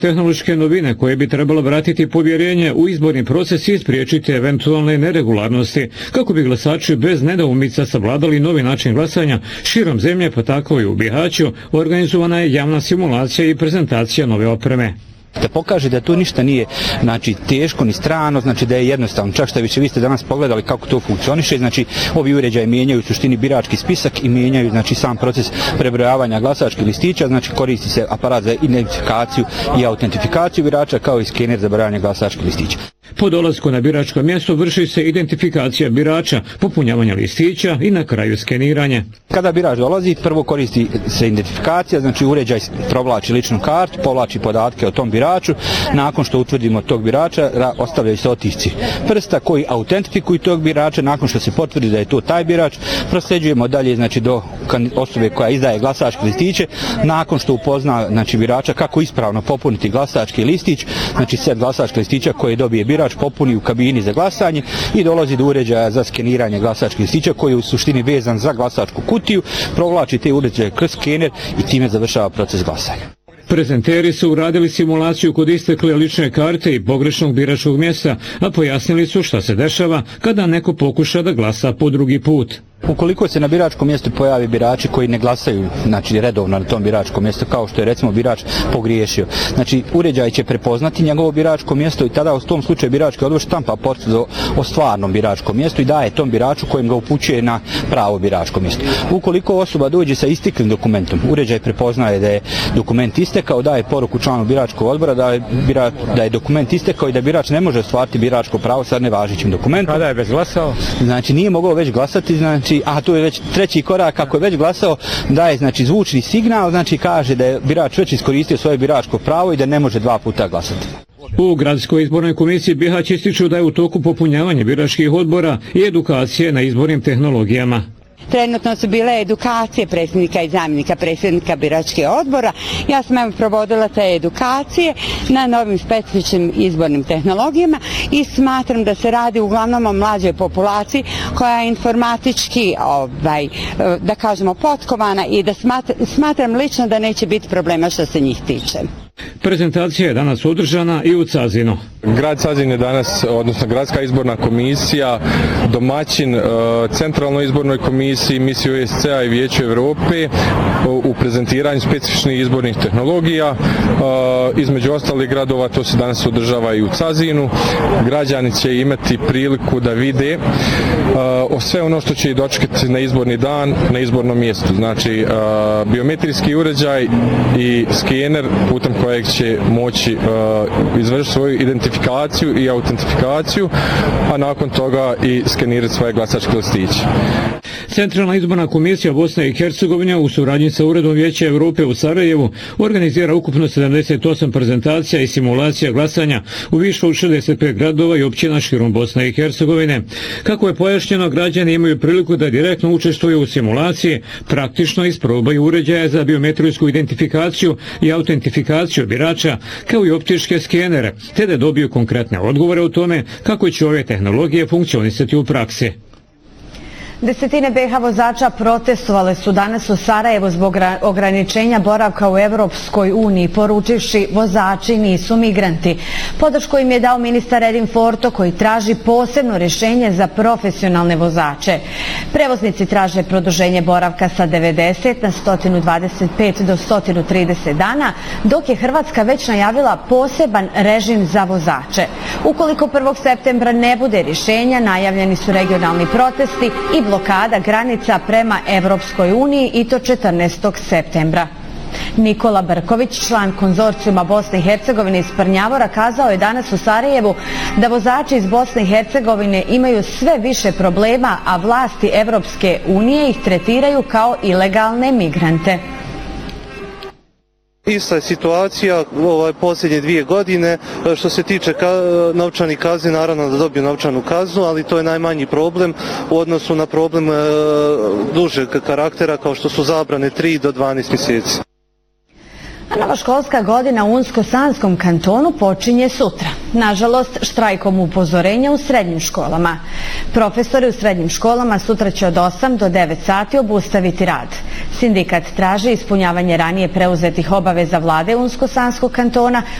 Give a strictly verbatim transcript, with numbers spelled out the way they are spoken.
Tehnološke novine koje bi trebalo vratiti povjerenje u izborni proces i spriječiti eventualne neregularnosti, kako bi glasači bez nedoumica savladali novi način glasanja širom zemlje, pa tako i u Bihaću, organizovana je javna simulacija i prezentacija nove opreme. Da pokaže da to ništa nije znači teško ni strano, znači da je jednostavno. Čak što više vi ste danas pogledali kako to funkcioniše, znači ovi uređaji mijenjaju u suštini birački spisak i mijenjaju znači sam proces prebrojavanja glasačkih listića, znači koristi se aparat za identifikaciju i autentifikaciju birača kao i skener za brojanje glasačkih listića. Po dolasku na biračko mjesto vrši se identifikacija birača, popunjavanje listića i na kraju skeniranje. Kada birač dolazi, prvo koristi se identifikacija, znači uređaj provlači ličnu kartu, povlači podatke o tom biraču. Nakon što utvrdimo tog birača, ostavljaju se otisci prsta koji autentifikuju tog birača. Nakon što se potvrdi da je to taj birač, prosljeđujemo dalje znači do osobe koja izdaje glasačke listiće. Nakon što upozna znači birača kako ispravno popuniti glasački listić, znači set glasačkih listića koje dobije birač popuni u kabini za glasanje i dolazi do uređaja za skeniranje glasačkih listića koji je u suštini vezan za glasačku kutiju, provlači te uređaje kroz skener i time završava proces glasanja. Prezenteri su uradili simulaciju kod istekle lične karte i pogrešnog biračkog mjesta, a pojasnili su šta se dešava kada neko pokuša da glasa po drugi put. Ukoliko se na biračkom mjestu pojavi birači koji ne glasaju znači redovno na tom biračkom mjestu, kao što je recimo birač pogriješio, znači uređaj će prepoznati njegovo biračko mjesto i tada u tom slučaju birački odbor štampa potvrdu o stvarnom biračkom mjestu i daje tom biraču kojem ga upućuje na pravo biračko mjesto. Ukoliko osoba dođe sa isteklim dokumentom, uređaj prepoznaje da je dokument istekao, daje poruku članu biračkog odbora da je, bira, da je dokument istekao i da birač ne može ostvariti biračko pravo sa nevažećim dokumentom. Kada je već glasao? Znači nije mogao već glasati, znači a to je već treći korak, kako je već glasao, daje znači zvučni signal, znači kaže da je birač već iskoristio svoje biračko pravo i da ne može dva puta glasati. U Gradskoj izbornoj komisiji Bihać ističu da je u toku popunjavanje biračkih odbora i edukacije na izbornim tehnologijama. Trenutno su bile edukacije predsjednika i zamjenika predsjednika biračkih odbora. Ja sam evo provodila te edukacije na novim specifičnim izbornim tehnologijama i smatram da se radi uglavnom o mlađoj populaciji koja je informatički, ovaj, da kažemo, potkovana i da smatram lično da neće biti problema što se njih tiče. Prezentacija je danas održana i u Cazinu. Grad Cazin je danas, odnosno Gradska izborna komisija, domaćin uh, Centralnoj izbornoj komisiji, misiji O E S C A i Vijeću Europe uh, u prezentiranju specifičnih izbornih tehnologija. Uh, između ostalih gradova to se danas održava i u Cazinu. Građani će imati priliku da vide uh, o sve ono što će i dočekati na izborni dan na izbornom mjestu. Znači uh, biometrijski uređaj i skener putem kojeg će moći uh, izvršiti svoju identifikaciju i autentifikaciju, a nakon toga i skenirati svoje glasačke listiće. Centralna izborna komisija Bosne i Hercegovine u suradnji sa Uredom Vijeća Europe u Sarajevu organizira ukupno sedamdeset osam prezentacija i simulacija glasanja u više od šezdeset pet gradova i općina širom Bosne i Hercegovine. Kako je pojašnjeno, građani imaju priliku da direktno učestvuju u simulaciji, praktično isprobaju uređaje za biometrijsku identifikaciju i autentifikaciju birača, kao i optičke skenere, te da dobiju konkretne odgovore o tome kako će ove tehnologije funkcionisati u praksi. Desetine B iH vozača protestovale su danas u Sarajevu zbog ograničenja boravka u Evropskoj uniji, poručivši vozači nisu migranti. Podršku im je dao ministar Edin Forto koji traži posebno rješenje za profesionalne vozače. Prevoznici traže produženje boravka sa devedeset na sto dvadeset pet do sto trideset dana, dok je Hrvatska već najavila poseban režim za vozače. Ukoliko prvog septembra ne bude rješenja, najavljeni su regionalni protesti i blokada granica prema Evropskoj uniji i to četrnaestog septembra. Nikola Brković, član konzorcijuma Bosne i Hercegovine iz Prnjavora, kazao je danas u Sarajevu da vozači iz Bosne i Hercegovine imaju sve više problema, a vlasti Evropske unije ih tretiraju kao ilegalne migrante. Ista je situacija ovaj, posljednje dvije godine. Što se tiče ka, novčanih kazni, naravno da dobiju novčanu kaznu, ali to je najmanji problem u odnosu na problem e, dužeg karaktera kao što su zabrane tri do dvanaest mjeseci. Nova školska godina u Unsko-Sanskom kantonu počinje sutra. Nažalost, štrajkom upozorenja u srednjim školama. Profesori u srednjim školama sutra će od osam do devet sati obustaviti rad. Sindikat traži ispunjavanje ranije preuzetih obaveza vlade Unsko-Sanskog kantona